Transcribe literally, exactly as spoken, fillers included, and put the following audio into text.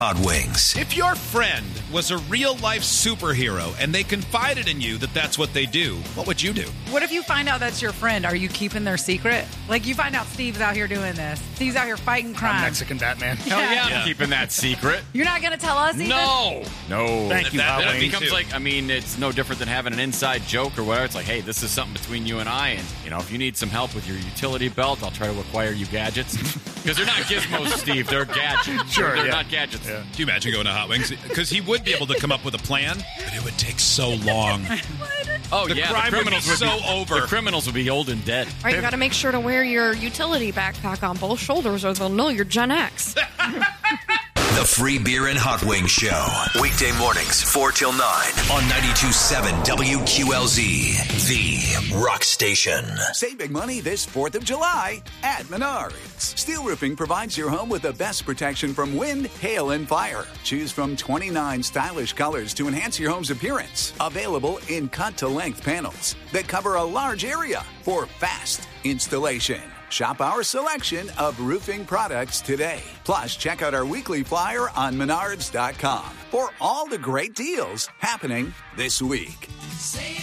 Hot Wings. If your friend was a real-life superhero and they confided in you that that's what they do, what would you do? What if you find out that's your friend? Are you keeping their secret? Like, you find out Steve's out here doing this. Steve's out here fighting crime. I'm Mexican Batman. Yeah. Hell yeah, I'm Yeah. keeping that secret. You're not going to tell us even? No. No. Thank you, That- Hot that'd It be Wings. becomes too. like, I mean, it's no different than having an inside joke or whatever. It's like, hey, this is something between you and I, and, you know, if you need some help with your utility belt, I'll try to acquire you gadgets. Because they're not gizmos, Steve. They're gadgets. Sure, They're yeah. not gadgets. Yeah. Do you imagine going to Hot Wings? Because he would be able to come up with a plan, but it would take so long. Oh, The yeah. crime the would be criminals would so be, over. The criminals would be old and dead. All right, you got to make sure to wear your utility backpack on both shoulders or they'll know you're Gen X. The Free Beer and Hot Wings Show. Weekday mornings, four till nine on ninety-two point seven W Q L Z, the rock station. Save big money this fourth of July at Menards. Steel Roofing provides your home with the best protection from wind, hail, and fire. Choose from twenty-nine stylish colors to enhance your home's appearance. Available in cut-to-length panels that cover a large area for fast installation. Shop our selection of roofing products today. Plus, check out our weekly flyer on menards dot com for all the great deals happening this week.